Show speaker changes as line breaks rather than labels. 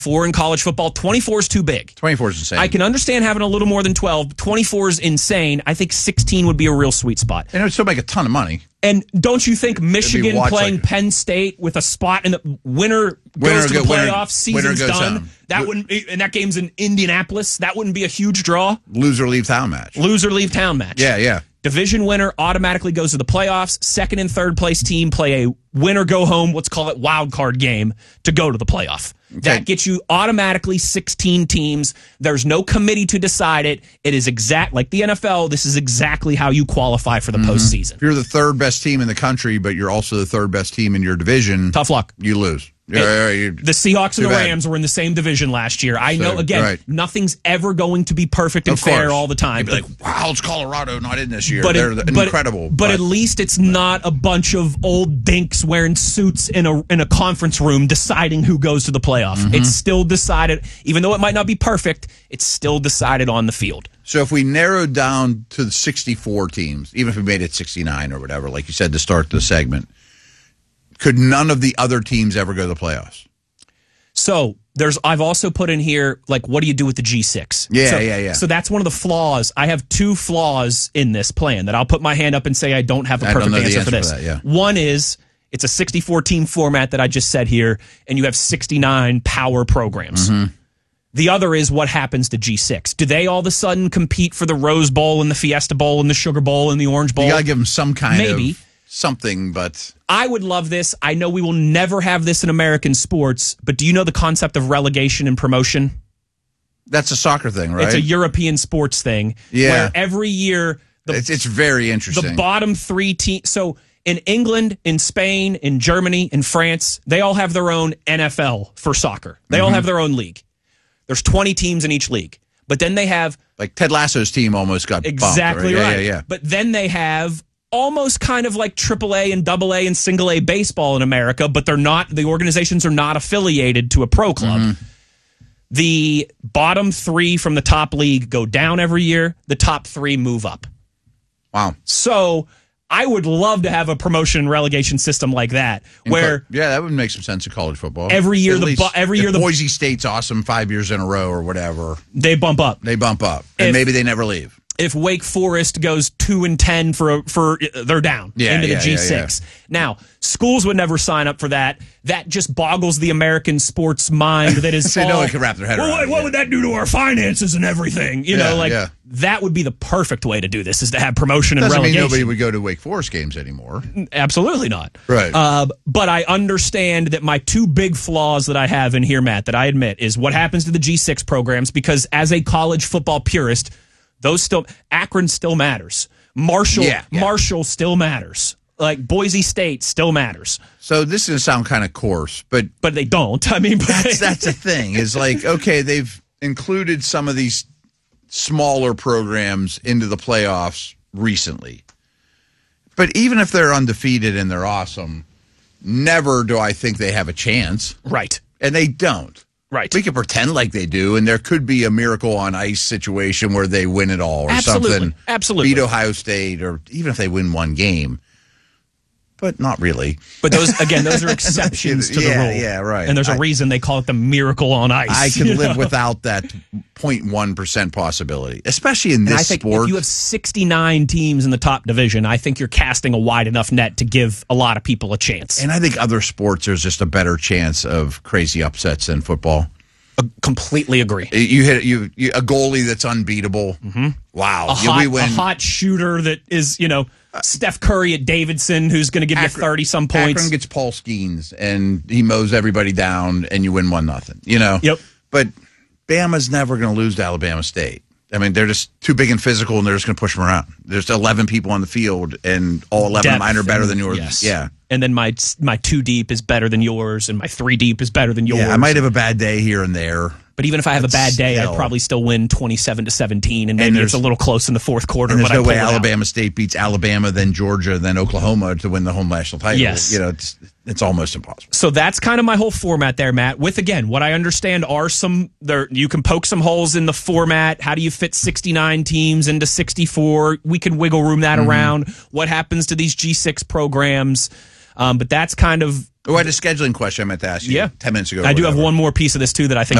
4 in college football. 24 is too big.
24 is insane.
I can understand having a little more than 12. 24 is insane. I think 16 would be a real sweet spot.
And it would still make a ton of money.
And don't you think Michigan playing Penn State with a spot in the winner goes to the playoffs, season's done? That wouldn't, and that game's in Indianapolis. That wouldn't be a huge draw.
Loser leave town match.
Yeah. Division winner automatically goes to the playoffs. Second and third place team play a winner go home, let's call it wild card game, to go to the playoff. Okay. That gets you automatically 16 teams. There's no committee to decide it. It is exact like the NFL. This is exactly how you qualify for the postseason.
If you're the third best team in the country, but you're also the third best team in your division,
tough luck.
You lose.
The Seahawks and the Rams were in the same division last year. I know, again, nothing's ever going to be perfect and fair all the time.
You'd be like, wow, it's Colorado not in this year. They're incredible.
But at least it's not a bunch of old dinks wearing suits in a conference room deciding who goes to the playoff. It's still decided, even though it might not be perfect, it's still decided on the field.
So if we narrowed down to the 64 teams, even if we made it 69 or whatever, like you said to start the segment, could none of the other teams ever go to the playoffs?
So I've also put in here, like, what do you do with the G6?
Yeah.
So that's one of the flaws. I have 2 flaws in this plan that I'll put my hand up and say I don't have a perfect answer for this. One is it's a 64-team format that I just said here, and you have 69 power programs. The other is what happens to G6. Do they all of a sudden compete for the Rose Bowl and the Fiesta Bowl and the Sugar Bowl and the Orange Bowl?
You got to give them some kind of something, but
I would love this. I know we will never have this in American sports, but do you know the concept of relegation and promotion?
That's a soccer thing, right?
It's a European sports thing.
Yeah.
Where every year
it's very interesting.
The bottom 3 teams. So in England, in Spain, in Germany, in France, they all have their own NFL for soccer. They all have their own league. There's 20 teams in each league. But then they have,
like, Ted Lasso's team almost got
exactly
bumped,
right.
Yeah.
But then they have almost kind of like AAA and AA and single A baseball in America, but they're not. The organizations are not affiliated to a pro club. The bottom 3 from the top league go down every year. The top 3 move up.
Wow.
So I would love to have a promotion and relegation system like that, where
that would make some sense in college football.
Every year,
Boise State's awesome 5 years in a row or whatever.
They bump up,
and maybe they never leave.
If Wake Forest goes 2-10 for they're down into the G6. Now, schools would never sign up for that. That just boggles the American sports mind. That is,
no one can wrap their head around.
What would that do to our finances and everything? That would be the perfect way to do this, is to have promotion and relegation.
Doesn't mean nobody would go to Wake Forest games anymore.
Absolutely not.
Right.
But I understand that my 2 big flaws that I have in here, Matt, that I admit, is what happens to the G6 programs, because as a college football purist, Akron still matters. Marshall still matters. Like Boise State still matters.
So this is going to sound kind of coarse, but
they don't. I mean,
that's the thing. Is like, okay, they've included some of these smaller programs into the playoffs recently. But even if they're undefeated and they're awesome, never do I think they have a chance.
Right.
And they don't.
Right.
We can pretend like they do, and there could be a miracle on ice situation where they win it all or something.
Absolutely.
Beat Ohio State, or even if they win one game. But not really.
But those are exceptions to the rule.
Yeah, right.
And there's a reason they call it the miracle on ice.
I can live without that 0.1% possibility, especially in this sport.
If you have 69 teams in the top division, I think you're casting a wide enough net to give a lot of people a chance.
And I think other sports, there's just a better chance of crazy upsets than football.
Completely agree.
You hit a goalie that's unbeatable. Wow.
A hot shooter that is, Steph Curry at Davidson, who's going to give you 30-some points.
Akron gets Paul Skeens, and he mows everybody down, and you win 1-0.
Yep.
But Bama's never going to lose to Alabama State. I mean, they're just too big and physical, and they're just going to push them around. There's 11 people on the field, and all 11 of mine are better than yours.
Yes.
Yeah.
And then my 2 deep is better than yours, and my 3 deep is better than yours.
Yeah, I might have a bad day here and there.
But even if I have a bad day, I'd probably still win 27-17, and maybe it's a little close in the fourth quarter.
There's no way Alabama State beats Alabama, then Georgia, then Oklahoma to win the home national title.
Yes.
It's almost impossible.
So that's kind of my whole format there, Matt. With, again, what I understand are you can poke some holes in the format. How do you fit 69 teams into 64? We can wiggle room that around. What happens to these G6 programs? But that's kind of
Oh, I had a scheduling question I meant to ask you 10 minutes ago.
I do have one more piece of this, too, that I think